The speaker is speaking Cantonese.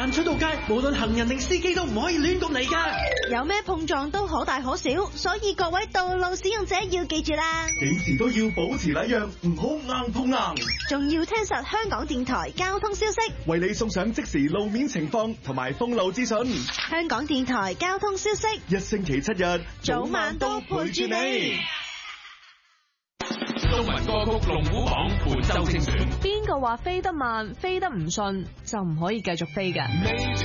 晚出到街，無論行人定司機都唔可以亂咁嚟㗎。 有咩碰撞都可大可小，所以各位道路使用者要記住啦。 幾時都要保持禮讓，唔好硬碰硬。 仲要聽實香港電台交通消息， 為你送上即時路面情況同埋封路資訊。 香港電台交通消息， 一星期7日， 早晚都陪住你。 中文歌曲龍虎榜本周精選。 邊個話飛得慢飛得唔順就唔可以繼續飛㗎？